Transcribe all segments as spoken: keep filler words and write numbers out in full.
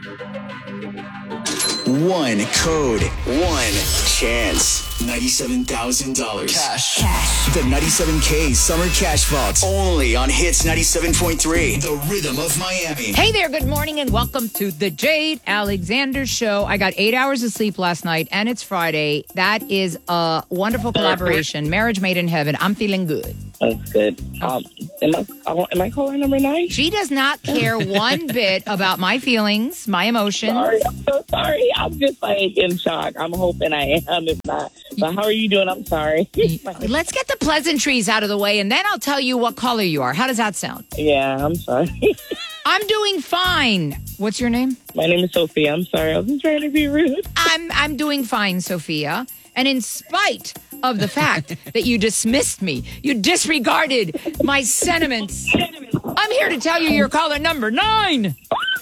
One code, one chance. ninety-seven thousand dollars cash. Cash. The ninety-seven K Summer Cash Vault. Only on Hits ninety-seven point three. The Rhythm of Miami. Hey there, good morning and welcome to the Jade Alexander Show. I got eight hours of sleep last night and it's Friday. That is a wonderful collaboration. Marriage made in heaven. I'm feeling good. That's good. Um, am I am I caller number nine? She does not care one bit about my feelings, my emotions. Sorry, I'm so sorry. I'm just like in shock. I'm hoping I am. If not, but how are you doing? I'm sorry. Let's get the pleasantries out of the way, and then I'll tell you what caller you are. How does that sound? Yeah, I'm sorry. I'm doing fine. What's your name? My name is Sophia. I'm sorry. I wasn't trying to be rude. I'm I'm doing fine, Sophia. And in spite of the fact that you dismissed me, you disregarded my sentiments, I'm here to tell you you're caller number nine.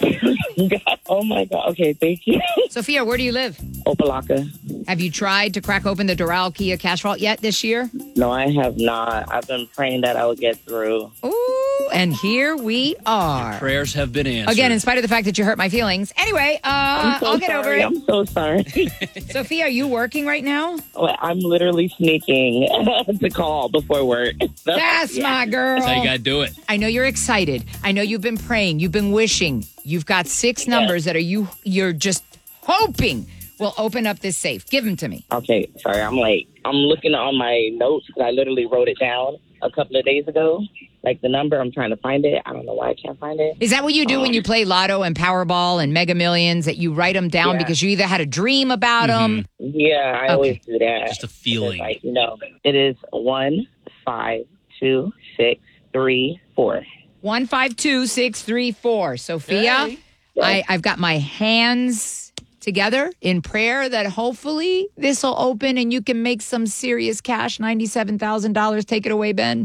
God, oh, my God. Okay, thank you. Sophia, where do you live? Opalaka. Have you tried to crack open the Doral Kia Cash Vault yet this year? No, I have not. I've been praying that I would get through. Ooh, and here we are. Prayers have been answered. Again, in spite of the fact that you hurt my feelings. Anyway, uh, so I'll get sorry. over it. I'm so sorry. Sophia, are you working right now? Well, I'm literally sneaking to call before work. That's yeah. my girl. That's how you got to do it. I know you're excited. I know you've been praying. You've been wishing. You've got six numbers that are you. You're just hoping will open up this safe. Give them to me. Okay, sorry. I'm like, I'm looking on my notes because I literally wrote it down a couple of days ago. Like the number, I'm trying to find it. I don't know why I can't find it. Is that what you do um, when you play Lotto and Powerball and Mega Millions, that you write them down yeah. because you either had a dream about mm-hmm. them? Yeah, I okay. always do that. Just a feeling. Like, you know, it is one, five, two, six, three, four. One, five, two, six, three, four. Sophia, hey. I, I've got my hands together in prayer that hopefully this will open and you can make some serious cash, ninety-seven thousand dollars. Take it away, Ben.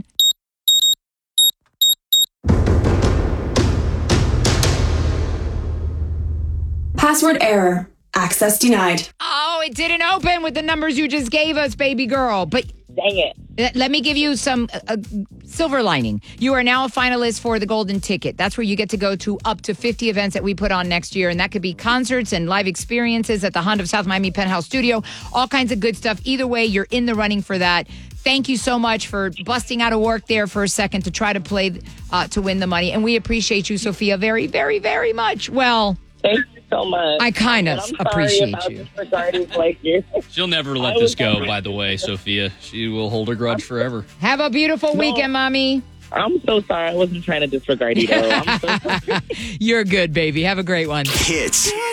Password error. Access denied. Oh, it didn't open with the numbers you just gave us, baby girl. But dang it. Let me give you some uh, silver lining. You are now a finalist for the Golden Ticket. That's where you get to go to up to fifty events that we put on next year. And that could be concerts and live experiences at the Honda of South Miami Penthouse Studio. All kinds of good stuff. Either way, you're in the running for that. Thank you so much for busting out of work there for a second to try to play uh, to win the money. And we appreciate you, Sophia, very, very, very much. Well, thank you so much. I kind of appreciate you. Like you. She'll never let this go, by the way, Sophia. She will hold her grudge forever. Have a beautiful no, weekend, Mommy. I'm so sorry. I wasn't trying to disregard you, though. I'm so sorry. You're good, baby. Have a great one. Hits